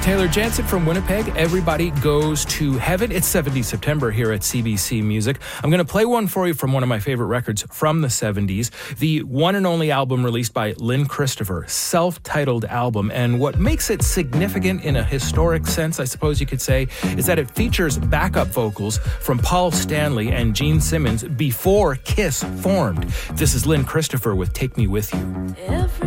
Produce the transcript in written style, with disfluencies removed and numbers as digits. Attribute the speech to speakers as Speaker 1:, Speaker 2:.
Speaker 1: Taylor Jansen from Winnipeg. Everybody Goes to Heaven. It's 70 September here at CBC Music. I'm going to play one for you from one of my favorite records from the 70s. The one and only album released by Lynn Christopher, self-titled album. And what makes it significant in a historic sense, I suppose you could say, is that it features backup vocals from Paul Stanley and Gene Simmons before Kiss formed. This is Lynn Christopher with Take Me With You.